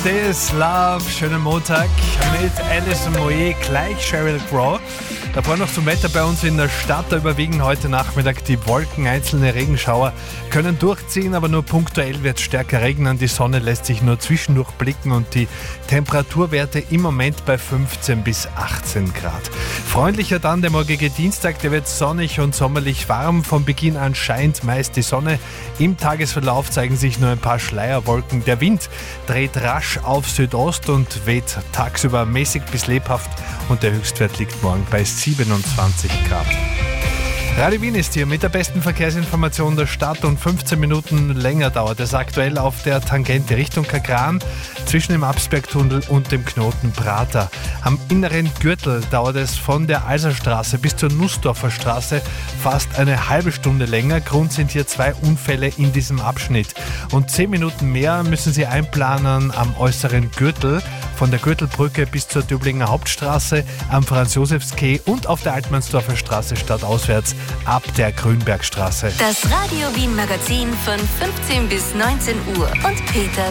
This Love, schönen Montag mit Alison Moyet, gleich Sheryl Crow. Davor noch zum Wetter bei uns in der Stadt. Da überwiegen heute Nachmittag die Wolken. Einzelne Regenschauer können durchziehen, aber nur punktuell wird es stärker regnen. Die Sonne lässt sich nur zwischendurch blicken und die Temperaturwerte im Moment bei 15 bis 18 Grad. Freundlicher dann der morgige Dienstag, der wird sonnig und sommerlich warm. Von Beginn an scheint meist die Sonne. Im Tagesverlauf zeigen sich nur ein paar Schleierwolken. Der Wind dreht rasch auf Südost und weht tagsüber mäßig bis lebhaft und der Höchstwert liegt morgen bei 27 Grad. Radio Wien ist hier mit der besten Verkehrsinformation der Stadt und 15 Minuten länger dauert es aktuell auf der Tangente Richtung Kagran zwischen dem Absbergtunnel und dem Knoten Prater. Am inneren Gürtel dauert es von der Alserstraße bis zur Nussdorfer Straße fast eine halbe Stunde länger. Grund sind hier 2 Unfälle in diesem Abschnitt. Und 10 Minuten mehr müssen Sie einplanen am äußeren Gürtel von der Gürtelbrücke bis zur Döblinger Hauptstraße, am Franz-Josefs-Quai und auf der Altmannsdorfer Straße stadtauswärts ab der Grünbergstraße. Das Radio Wien Magazin von 15 bis 19 Uhr und Peter